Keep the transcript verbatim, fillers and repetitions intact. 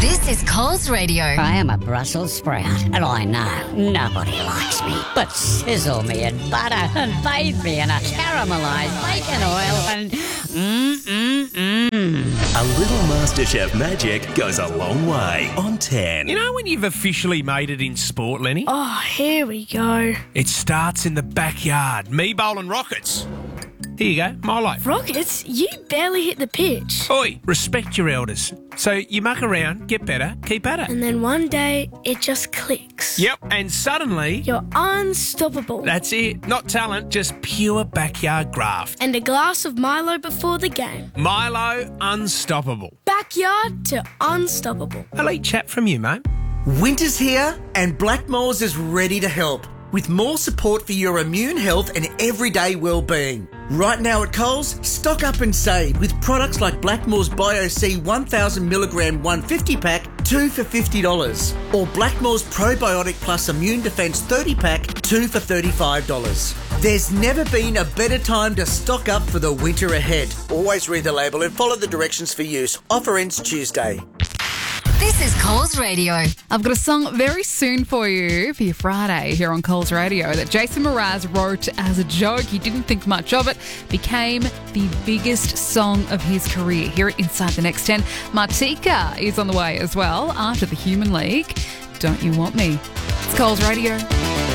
This is Coles Radio. I am a Brussels sprout, and I know nobody likes me. But sizzle me in butter and bathe me in a caramelised bacon oil and mmm-mmm-mmm. A little MasterChef magic goes a long way on ten. You know when you've officially made it in sport, Lenny? Oh, here we go. It starts in the backyard. Me bowling rockets. Here you go, Milo. Rockets, you barely hit the pitch. Oi, respect your elders. So you muck around, get better, keep at it. And then one day, it just clicks. Yep, and suddenly... You're unstoppable. That's it. Not talent, just pure backyard graft. And a glass of Milo before the game. Milo, unstoppable. Backyard to unstoppable. Elite chat from you, mate. Winter's here and Blackmores is ready to help with more support for your immune health and everyday well-being. Right now at Coles, stock up and save with products like Blackmores Bio-C one thousand milligram one hundred fifty pack, two for fifty dollars. Or Blackmores Probiotic Plus Immune Defense thirty pack, two for thirty-five dollars. There's never been a better time to stock up for the winter ahead. Always read the label and follow the directions for use. Offer ends Tuesday. This is Coles Radio. I've got a song very soon for you for your Friday here on Coles Radio that Jason Mraz wrote as a joke. He didn't think much of it. Became the biggest song of his career. Hear it inside the next ten. Martika is on the way as well after the Human League. Don't You Want Me? It's Coles Radio.